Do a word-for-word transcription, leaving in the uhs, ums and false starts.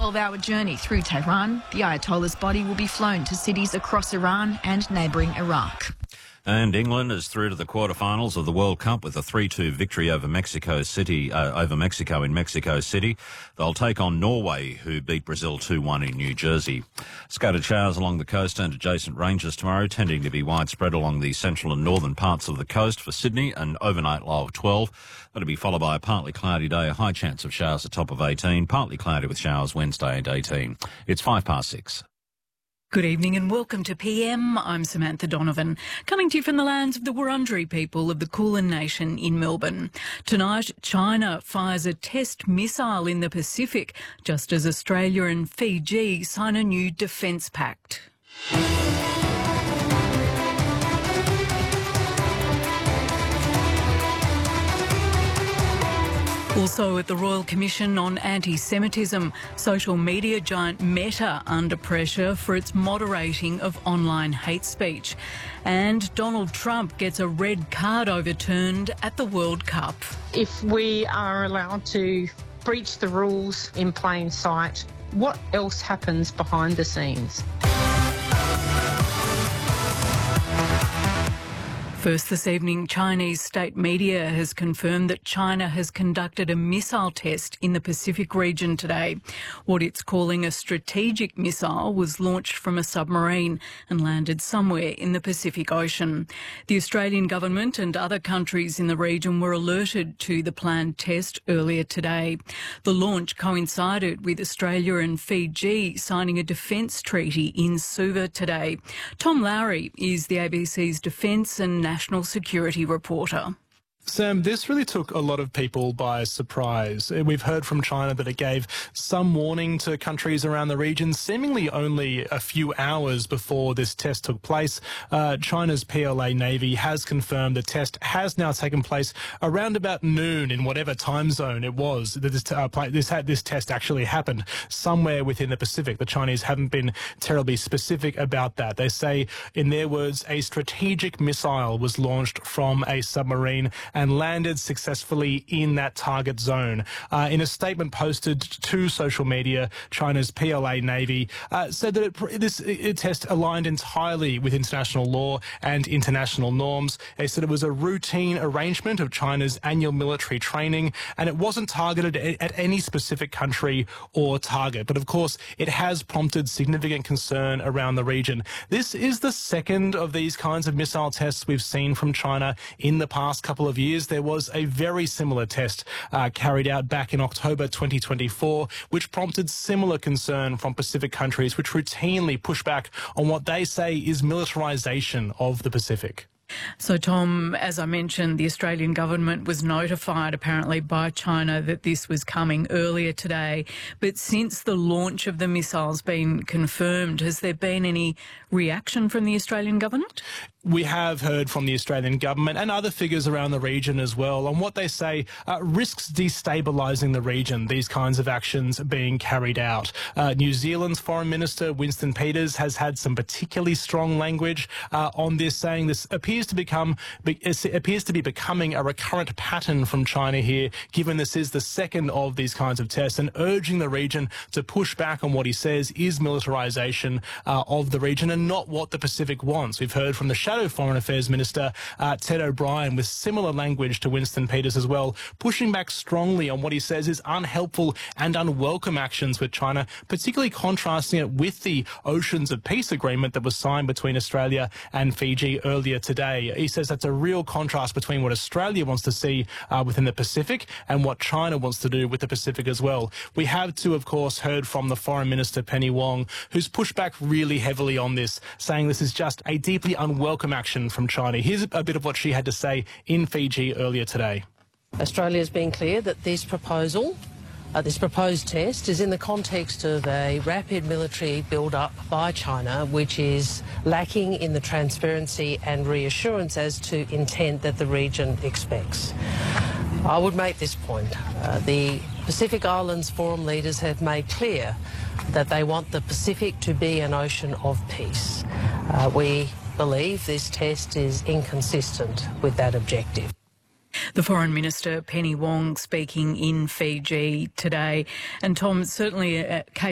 twelve-hour journey through Tehran, the Ayatollah's body will be flown to cities across Iran and neighbouring Iraq. And England is through to the quarterfinals of the World Cup with a three two victory over Mexico City, uh, over Mexico in Mexico City. They'll take on Norway, who beat Brazil two one in New Jersey. Scattered showers along the coast and adjacent ranges tomorrow, tending to be widespread along the central and northern parts of the coast. For Sydney, an overnight low of twelve. That'll be followed by a partly cloudy day, a high chance of showers at top of eighteen. Partly cloudy with showers Wednesday at eighteen. It's five past six. Good evening and welcome to P M. I'm Samantha Donovan, coming to you from the lands of the Wurundjeri people of the Kulin Nation in Melbourne. Tonight, China fires a test missile in the Pacific, just as Australia and Fiji sign a new defence pact. Also at the Royal Commission on Anti-Semitism, social media giant Meta under pressure for its moderating of online hate speech. And Donald Trump gets a red card overturned at the World Cup. If we are allowed to breach the rules in plain sight, what else happens behind the scenes? First this evening, Chinese state media has confirmed that China has conducted a missile test in the Pacific region today. What it's calling a strategic missile was launched from a submarine and landed somewhere in the Pacific Ocean. The Australian government and other countries in the region were alerted to the planned test earlier today. The launch coincided with Australia and Fiji signing a defence treaty in Suva today. Tom Lowry is the A B C's Defence and National Security reporter. Sam, this really took a lot of people by surprise. We've heard from China that it gave some warning to countries around the region, seemingly only a few hours before this test took place. Uh, China's P L A Navy has confirmed the test has now taken place around about noon in whatever time zone it was that this, uh, this, had, this test actually happened, somewhere within the Pacific. The Chinese haven't been terribly specific about that. They say, in their words, a strategic missile was launched from a submarine and landed successfully in that target zone. Uh, in a statement posted to social media, China's P L A Navy uh, said that it, this it, test aligned entirely with international law and international norms. They said it was a routine arrangement of China's annual military training, and it wasn't targeted at, at any specific country or target. But of course, it has prompted significant concern around the region. This is the second of these kinds of missile tests we've seen from China in the past couple of years. There was a very similar test uh, carried out back in October twenty twenty-four, which prompted similar concern from Pacific countries, which routinely push back on what they say is militarization of the Pacific. So, Tom, as I mentioned, the Australian government was notified apparently by China that this was coming earlier today. But since the launch of the missile's been confirmed, has there been any reaction from the Australian government? We have heard from the Australian government and other figures around the region as well on what they say uh, risks destabilising the region, these kinds of actions being carried out. Uh, New Zealand's Foreign Minister Winston Peters has had some particularly strong language uh, on this, saying this appears to become be, appears to be becoming a recurrent pattern from China here, given this is the second of these kinds of tests, and urging the region to push back on what he says is militarisation uh, of the region and not what the Pacific wants. We've heard from the Shadow Foreign Affairs Minister uh, Ted O'Brien with similar language to Winston Peters as well, pushing back strongly on what he says is unhelpful and unwelcome actions with China, particularly contrasting it with the Oceans of Peace agreement that was signed between Australia and Fiji earlier today. He says that's a real contrast between what Australia wants to see uh, within the Pacific and what China wants to do with the Pacific as well. We have too, of course, heard from the Foreign Minister Penny Wong, who's pushed back really heavily on this, saying this is just a deeply unwelcome action from China. Here's a bit of what she had to say in Fiji earlier today. Australia has been clear that this proposal, uh, this proposed test, is in the context of a rapid military build-up by China, which is lacking in the transparency and reassurance as to intent that the region expects. I would make this point. Uh, the Pacific Islands Forum leaders have made clear that they want the Pacific to be an ocean of peace. Uh, we believe this test is inconsistent with that objective. The Foreign Minister Penny Wong speaking in Fiji today. And Tom, certainly a case